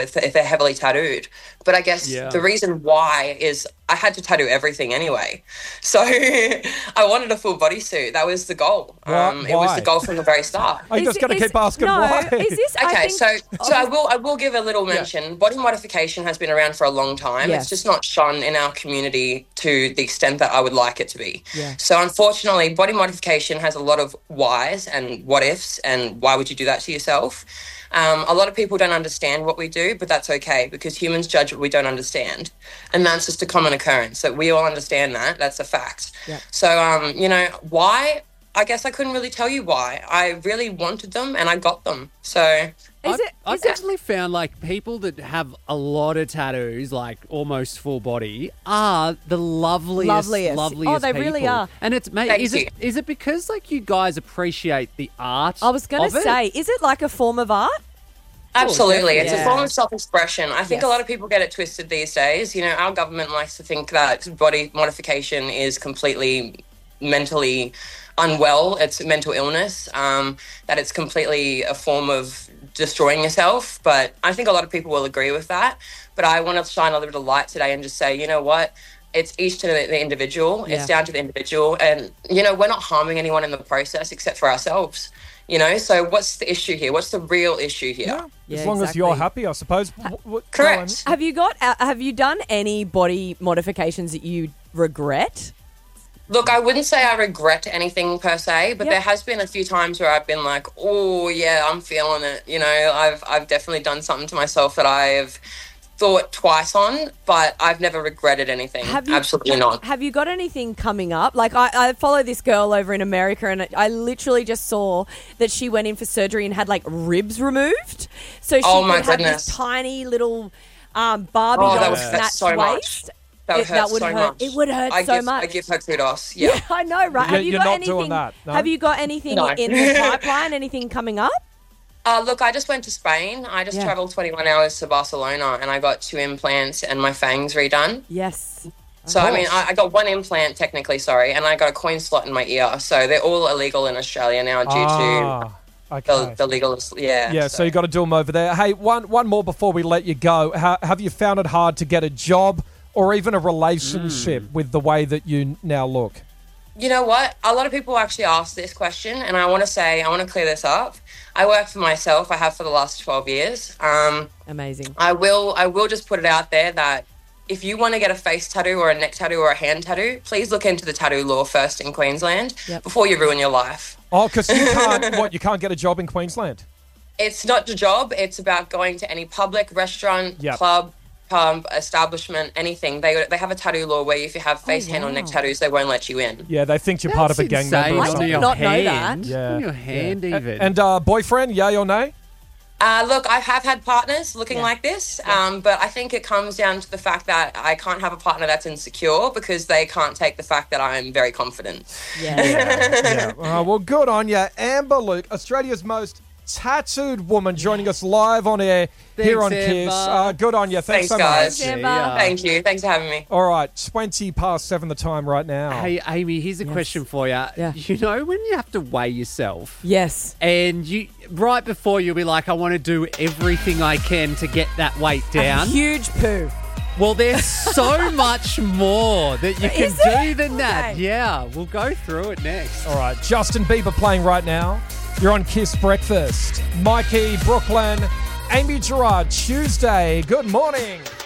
if they're heavily tattooed. But I guess the reason why is I had to tattoo everything anyway. So I wanted a full bodysuit. That was the goal. Why? It was the goal from the very start. I'm just going to keep asking why. Is this, Okay, so I will give a little mention. Body modification has been around for a long time. Yes. It's just not shown in our community to the extent that I would like it to be. Yeah. So unfortunately, body modification has a lot of whys and what ifs and why would you do that to yourself. A lot of people don't understand what we do, but that's okay because humans judge what we don't understand. And that's just a common occurrence. So we all understand that. That's a fact. Yeah. So, why? I guess I couldn't really tell you why. I really wanted them and I got them. So... I've definitely found like people that have a lot of tattoos, like almost full body, are the loveliest Oh, they people. really are. And it's is it because like you guys appreciate the art? I was going to say, is it like a form of art? Absolutely. It's Yeah. a form of self-expression. I think a lot of people get it twisted these days. You know, our government likes to think that body modification is completely mentally unwell. It's mental illness, that it's completely a form of destroying yourself. But I think a lot of people will agree with that. But I want to shine a little bit of light today and just say, you know what? It's each to the individual. Yeah. It's down to the individual. And, you know, we're not harming anyone in the process except for ourselves. You know, so what's the issue here? What's the real issue here? As long as you're happy, I suppose. Correct. Have you done any body modifications that you regret? Look, I wouldn't say I regret anything per se, but Yep. there has been a few times where I've been like, oh, yeah, I'm feeling it. You know, I've definitely done something to myself that I've thought twice on, but I've never regretted anything. Absolutely not. Have you got anything coming up? Like, I follow this girl over in America, and I literally just saw that she went in for surgery and had, like, ribs removed. So she Oh, my could have goodness. this tiny little Barbie that doll would hurt snatch so much. waist. That would hurt so much. It would hurt so much. I give her kudos. Yeah. Yeah, I know, right? Have you You're got not anything? doing that, no? Have you got anything No. in the pipeline? Anything coming up? Look, I just went to Spain. I just Yeah. traveled 21 hours to Barcelona and I got 2 implants and my fangs redone. Yes. So, I mean, I got 1 implant technically, and I got a coin slot in my ear. So they're all illegal in Australia now due okay. to the legal, Yeah, so you got to do them over there. Hey, one more before we let you go. Have you found it hard to get a job or even a relationship with the way that you now look? You know what? A lot of people actually ask this question, and I want to clear this up. I work for myself. I have for the last 12 years. Amazing. I will just put it out there that if you want to get a face tattoo or a neck tattoo or a hand tattoo, please look into the tattoo law first in Queensland before you ruin your life. Oh, because you can't get a job in Queensland? It's not your job. It's about going to any public restaurant, club, establishment, anything. They have a tattoo law where if you have face, hand, or neck tattoos, they won't let you in. Yeah, they think you're part of a gang member or I something. did not know that. Yeah. On your hand, even. And boyfriend, yay or nay? Look, I have had partners looking like this, but I think it comes down to the fact that I can't have a partner that's insecure because they can't take the fact that I'm very confident. Yeah. Well, good on you. Amber Luke, Australia's most tattooed woman, joining us live on air here on Kiss. Good on you. Thanks so guys. much. Thank you. Thanks for having me. All right, 20:07 the time right now. Hey, Amy, here's a question for you. Yeah. You know when you have to weigh yourself? Yes. And you right before you'll be like, I want to do everything I can to get that weight down. A huge poo. Well, there's so much more that you can Is do there? than that. Okay. Yeah, we'll go through it next. All right, Justin Bieber playing right now. You're on Kiss Breakfast. Mikey, Brooklyn, Amy Gerard, Tuesday. Good morning.